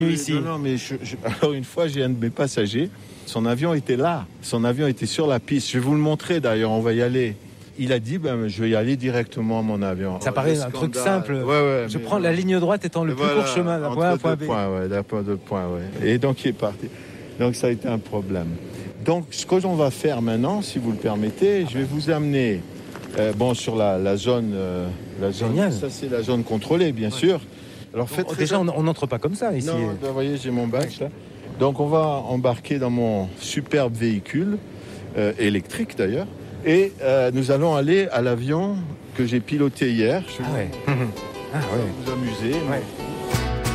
ici. Non, mais alors une fois, j'ai un de mes passagers, son avion était là, son avion était sur la piste. Je vais vous le montrer d'ailleurs, on va y aller. Il a dit, je vais y aller directement à mon avion. Ça paraît un truc simple. Ouais, je prends la ligne droite étant le plus court chemin d'un point A à un point B. D'un point de point, ouais. Et donc il est parti. Donc ça a été un problème. Donc ce que l'on va faire maintenant, si vous le permettez, je vais vous amener sur la zone. Génial. Ça c'est la zone contrôlée, bien sûr. Alors déjà, on n'entre pas comme ça ici. Non, vous voyez, j'ai mon badge là. Donc on va embarquer dans mon superbe véhicule, électrique d'ailleurs, et nous allons aller à l'avion que j'ai piloté hier. Ah ouais. Vous amuser. Ouais.